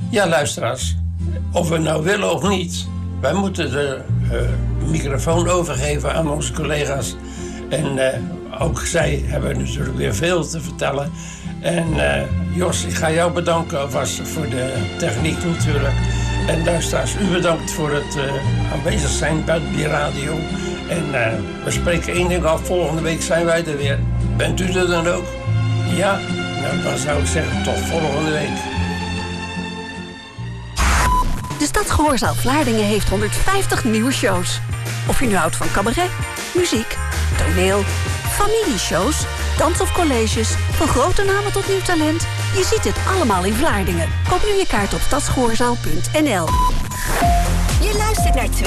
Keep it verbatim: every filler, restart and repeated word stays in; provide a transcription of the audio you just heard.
Ja, luisteraars. Of we nou willen of niet. Wij moeten de uh, microfoon overgeven aan onze collega's. En uh, ook zij hebben natuurlijk weer veel te vertellen. En uh, Jos, ik ga jou bedanken alvast voor de techniek natuurlijk. En luisteraars, u bedankt voor het uh, aanwezig zijn bij die radio. En uh, we spreken één ding af, volgende week zijn wij er weer. Bent u er dan ook? Ja? Nou, dan zou ik zeggen tot volgende week. De Stadsgehoorzaal Vlaardingen heeft honderdvijftig nieuwe shows. Of je nu houdt van cabaret, muziek, toneel, familieshows, dans of colleges, van grote namen tot nieuw talent. Je ziet het allemaal in Vlaardingen. Koop nu je kaart op stadsgehoorzaal punt n l. Je luistert naar twee